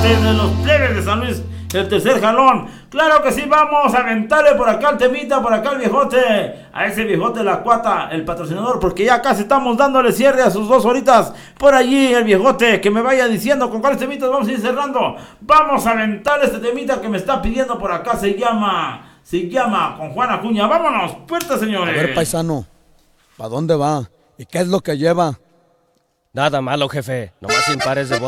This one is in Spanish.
de los plebes de San Luis, el tercer jalón. Claro que sí, vamos a aventarle por acá el temita, por acá el viejote, a ese viejote La Cuata, el patrocinador, porque ya casi estamos dándole cierre a sus 2 horitas. Por allí el viejote, que me vaya diciendo con cuáles temitas vamos a ir cerrando. Vamos a aventarle este temita que me está pidiendo por acá, se llama con Juan Acuña. Vámonos, puerta, señores. A ver, paisano, ¿para dónde va? ¿Y qué es lo que lleva? Nada malo, jefe, nomás sin pares de